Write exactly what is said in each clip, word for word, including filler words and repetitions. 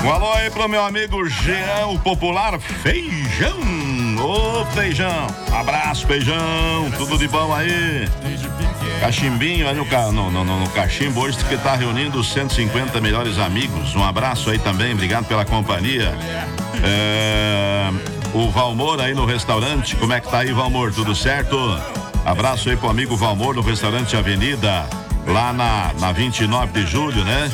Um alô aí pro meu amigo Jean, o popular Feijão. Ô, Feijão. Abraço, Feijão. Tudo de bom aí? Cachimbinho aí no, no, no, no cachimbo hoje que tá reunindo os cento e cinquenta melhores amigos. Um abraço aí também, obrigado pela companhia. É, o Valmor aí no restaurante, como é que tá aí, Valmor? Tudo certo? Abraço aí pro amigo Valmor no restaurante Avenida, lá na, na vinte e nove de julho, né?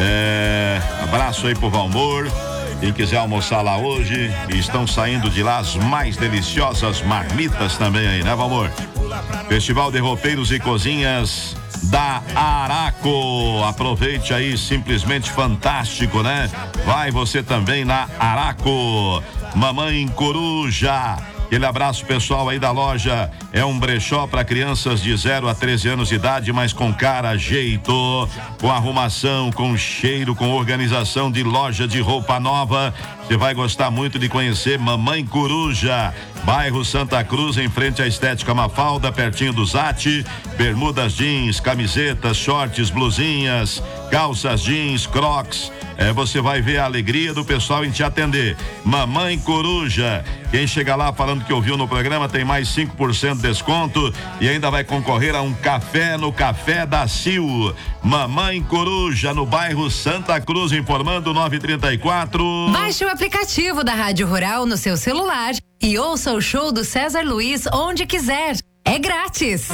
É, abraço aí pro Valmor. Quem quiser almoçar lá hoje, estão saindo de lá as mais deliciosas marmitas também aí, né, Valmor? Festival de Roupeiros e Cozinhas da Araco. Aproveite aí, simplesmente fantástico, né? Vai você também na Araco. Mamãe Coruja. Aquele abraço pessoal aí da loja. É um brechó para crianças de zero a treze anos de idade, mas com cara, jeito, com arrumação, com cheiro, com organização de loja de roupa nova. Você vai gostar muito de conhecer Mamãe Coruja, bairro Santa Cruz, em frente à Estética Mafalda, pertinho do Zate. Bermudas jeans, camisetas, shorts, blusinhas, calças jeans, crocs. É, você vai ver a alegria do pessoal em te atender. Mamãe Coruja. Quem chega lá falando que ouviu no programa tem mais cinco por cento de desconto e ainda vai concorrer a um café no Café da Sil. Mamãe Coruja, no bairro Santa Cruz, informando nove trinta e quatro. Baixe o aplicativo da Rádio Rural no seu celular e ouça o show do César Luiz onde quiser. É grátis.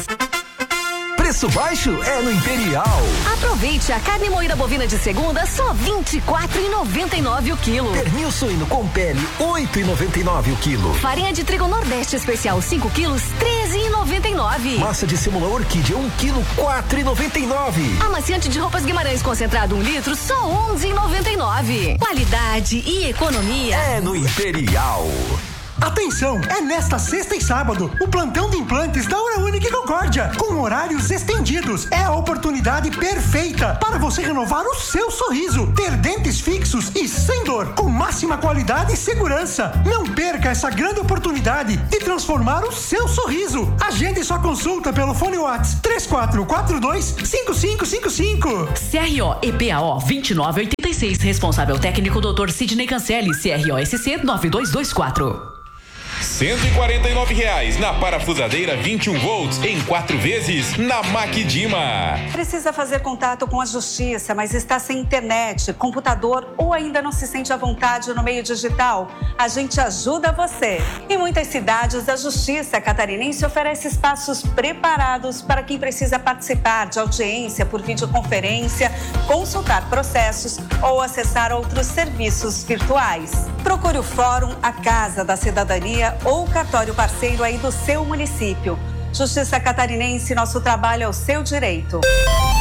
Preço baixo é no Imperial. Aproveite a carne moída bovina de segunda, só vinte e quatro reais e noventa e nove o quilo. Pernil suíno com pele, oito reais e noventa e nove o quilo. Farinha de trigo Nordeste especial cinco quilos, treze reais e noventa e nove. Massa de semula orquídea um quilo, quatro reais e noventa e nove. Amaciante de roupas Guimarães concentrado um litro, só onze reais e noventa e nove. Qualidade e economia é no Imperial. Atenção, é nesta sexta e sábado o plantão de implantes da Hora Única e Concórdia, com horários estendidos. É a oportunidade perfeita para você renovar o seu sorriso, ter dentes fixos e sem dor, com máxima qualidade e segurança. Não perca essa grande oportunidade de transformar o seu sorriso. Agende sua consulta pelo fone WhatsApp três quatro quatro dois, cinco cinco cinco cinco. C R O E P A O vinte e nove oitenta e seis, responsável técnico doutor Sidney Cancelli, C R O S C nove dois dois quatro. cento e quarenta e nove reais na parafusadeira vinte e um volts em quatro vezes na Maquidima. Precisa fazer contato com a justiça, mas está sem internet, computador ou ainda não se sente à vontade no meio digital? A gente ajuda você. Em muitas cidades, a Justiça Catarinense oferece espaços preparados para quem precisa participar de audiência por videoconferência, consultar processos ou acessar outros serviços virtuais. Procure o Fórum, a Casa da Cidadania ou o cartório parceiro aí do seu município. Justiça Catarinense, nosso trabalho é o seu direito.